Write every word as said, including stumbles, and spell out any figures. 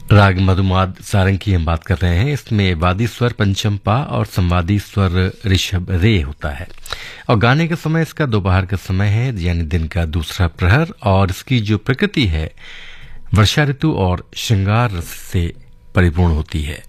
राग मधुमाद सारंग की हम बात कर रहे हैं। इसमें वादी स्वर पंचम पा और संवादी स्वर ऋषभ रे होता है और गाने के समय इसका दोपहर का समय है, यानी दिन का दूसरा प्रहर। और इसकी जो प्रकृति है वर्षा ऋतु और श्रृंगार रस से परिपूर्ण होती है।